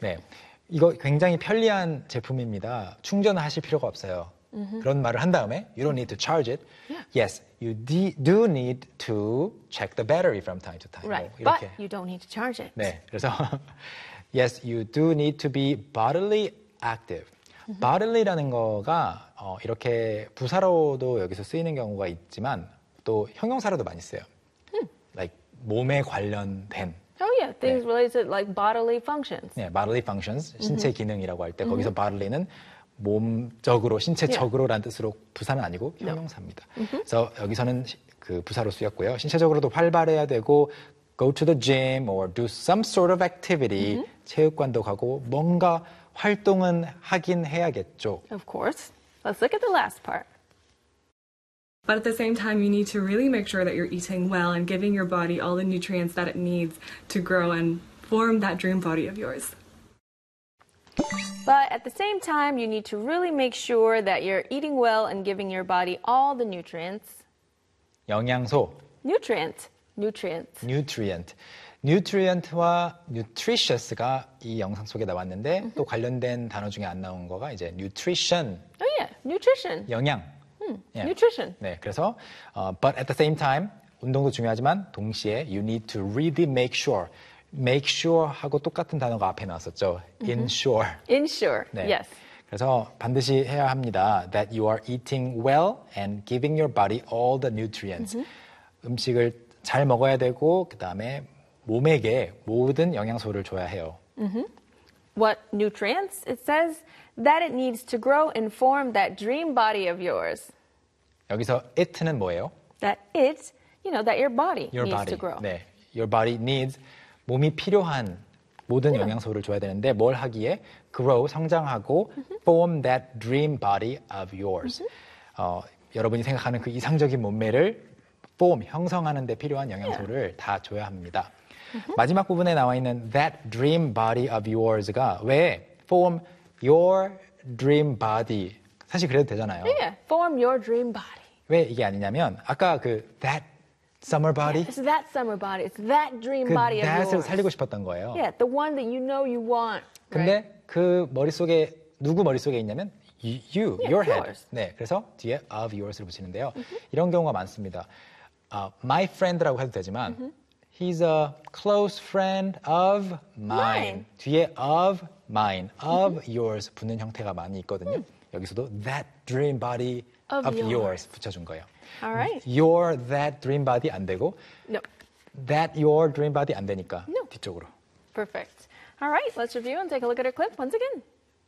네, 이거 굉장히 편리한 제품입니다. 충전을 하실 필요가 없어요. 그런 말을 한 다음에 you don't need to charge it. Yeah. Yes, you do need to check the battery from time to time. Right, 뭐 but 이렇게. you don't need to charge it. 네, 그래서 yes, you do need to be bodily active. body라는 거가 이렇게 부사로도 여기서 쓰이는 경우가 있지만 또 형용사로도 많이 써요. like 몸에 관련된. Oh yeah, things related like bodily functions. 네, bodily functions, 신체 기능이라고 할 때 거기서 body는 몸적으로, 신체적으로라는 뜻으로 부사는 아니고 형용사입니다. 그래서 여기서는 그 부사로 쓰였고요. 신체적으로도 활발해야 되고 go to the gym or do some sort of activity, 체육관도 가고 뭔가 활동은 하긴 해야겠죠. Of course. Let's look at the last part. But at the same time, you need to really make sure that you're eating well and giving your body all the nutrients that it needs to grow and form that dream body of yours. But at the same time, you need to really make sure that you're eating well and giving your body all the nutrients. 영양소, Nutrient. nutrient. nutrient와 nutritious가 이 영상 속에 나왔는데 또 관련된 단어 중에 안 나온 거가 이제 nutrition, Oh yeah, nutrition. 영양. 예. Nutrition. 네, 그래서 but at the same time 운동도 중요하지만 동시에 you need to really make sure 하고 똑같은 단어가 앞에 나왔었죠. ensure. Ensure. 네. Yes. 그래서 반드시 해야 합니다. That you are eating well and giving your body all the nutrients. 음식을 잘 먹어야 되고 그 다음에 몸에게 모든 영양소를 줘야 해요. What nutrients? It says that it needs to grow and form that dream body of yours. 여기서 it는 뭐예요? That it, that your body Your needs body. to grow. 네, your body needs 몸이 필요한 모든 영양소를 줘야 되는데 뭘 하기에 grow 성장하고 form that dream body of yours. 여러분이 생각하는 그 이상적인 몸매를 form 형성하는 데 필요한 영양소를 다 줘야 합니다. 마지막 부분에 나와 있는 that dream body of yours가 왜 form your dream body 사실 그래도 되잖아요. Yeah, form your dream body. 왜 이게 아니냐면 아까 그 that summer body It's that summer body. It's that dream 그 body of that을 yours. 살리고 싶었던 거예요. Yeah, the one that you know you want. 근데 right? 그 머릿속에 누구 머릿속에 있냐면 you, Yeah, your head. yours. 네, 그래서 뒤에 of yours를 붙이는데요. 이런 경우가 많습니다. My friend라고 해도 되지만 he's a close friend of mine. 뒤에 of mine, of yours 붙는 형태가 많이 있거든요. 여기서도 that dream body Of of yours. yours 붙여준 거예요. All right. Your that dream body 안 되고 No. that your dream body 안 되니까 No. 뒤쪽으로. Perfect. All right, let's review and take a look at our clip once again.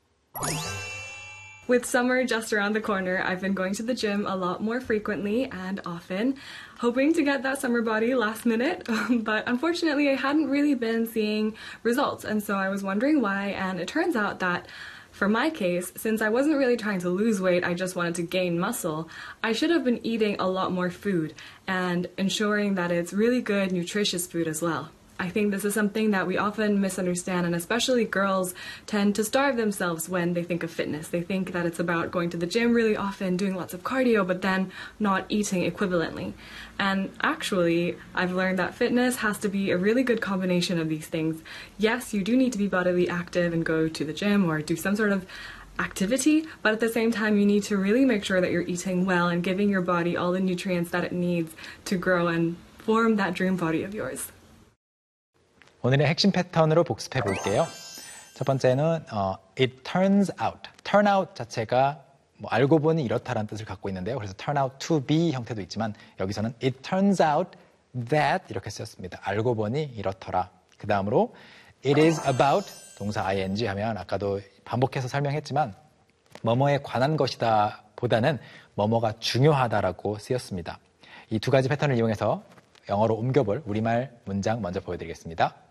With summer just around the corner, I've been going to the gym a lot more frequently and often, hoping to get that summer body last minute, but unfortunately I hadn't really been seeing results, and so I was wondering why, and it turns out that for my case, since I wasn't really trying to lose weight, I just wanted to gain muscle, I should have been eating a lot more food and ensuring that it's really good, nutritious food as well. I think this is something that we often misunderstand, and especially girls tend to starve themselves when they think of fitness. They think that it's about going to the gym really often, doing lots of cardio, but then not eating equivalently. And actually, I've learned that fitness has to be a really good combination of these things. Yes, you do need to be bodily active and go to the gym or do some sort of activity, but at the same time, you need to really make sure that you're eating well and giving your body all the nutrients that it needs to grow and form that dream body of yours. 오늘의 핵심 패턴으로 복습해 볼게요. 첫 번째는 it turns out. turn out 자체가 뭐 알고 보니 이렇다라는 뜻을 갖고 있는데요. 그래서 turn out to be 형태도 있지만 여기서는 it turns out that 이렇게 쓰였습니다. 알고 보니 이렇더라. 그 다음으로 it is about 동사 ing 하면 아까도 반복해서 설명했지만 뭐뭐에 관한 것이다 보다는 뭐뭐가 중요하다라고 쓰였습니다. 이 두 가지 패턴을 이용해서 영어로 옮겨볼 우리말 문장 먼저 보여드리겠습니다.